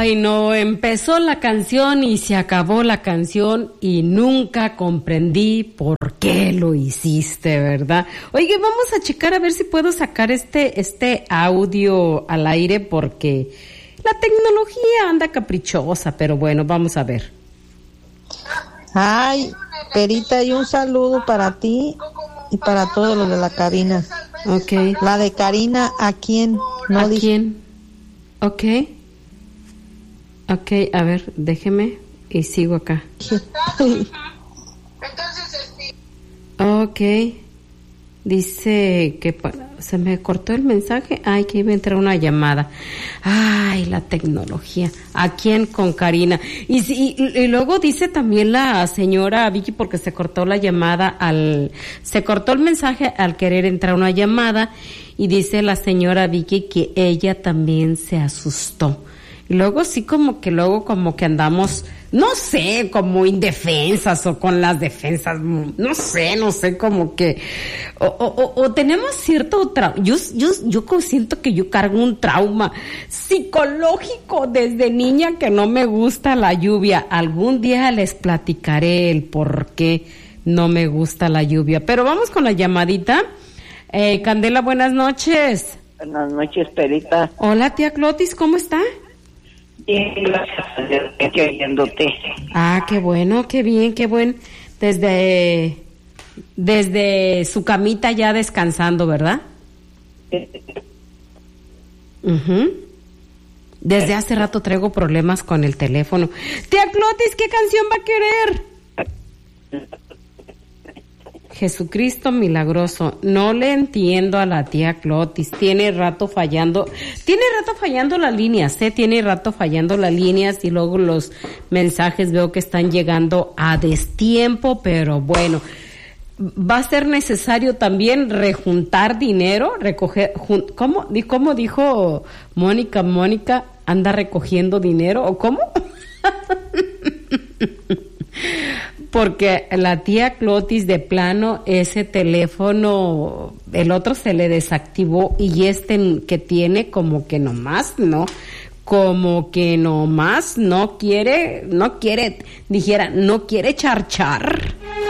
Ay, no, empezó la canción y se acabó la canción y nunca comprendí por qué lo hiciste, ¿verdad? Oye, vamos a checar a ver si puedo sacar este audio al aire porque la tecnología anda caprichosa, pero bueno, vamos a ver. Ay, Perita, y un saludo para ti y para todos los de la cabina. Okay. La de Karina, ¿a quién? No ¿A quién? Okay. Okay, a ver, déjeme y sigo acá. Okay. Dice que se me cortó el mensaje. Ay, que iba a entrar una llamada. Ay, la tecnología. ¿A quién? Con Karina. Y luego dice también la señora Vicky, porque se cortó la llamada se cortó el mensaje al querer entrar una llamada, y dice la señora Vicky que ella también se asustó. Y luego sí como que andamos, no sé, como indefensas o con las defensas, no sé, como que, o tenemos cierto trauma. Yo siento que yo cargo un trauma psicológico desde niña que no me gusta la lluvia. Algún día les platicaré el por qué no me gusta la lluvia. Pero vamos con la llamadita. Candela, buenas noches. Buenas noches, Perita. Hola, tía Clotis, ¿cómo está? Bien, gracias a Dios, estoy oyéndote. Ah, qué bueno, qué bien, qué buen. Desde su camita ya descansando, ¿verdad? Uh-huh. Desde hace rato traigo problemas con el teléfono. Tía Clotis, ¿qué canción va a querer? Jesucristo milagroso. No le entiendo a la tía Clotis. Tiene rato fallando las líneas, tiene rato fallando las líneas, y luego los mensajes veo que están llegando a destiempo, pero bueno, va a ser necesario también rejuntar dinero, recoger, ¿cómo dijo Mónica anda recogiendo dinero o cómo? Porque la tía Clotis de plano, ese teléfono, el otro se le desactivó, y que tiene como que nomás no quiere, dijera, no quiere charchar.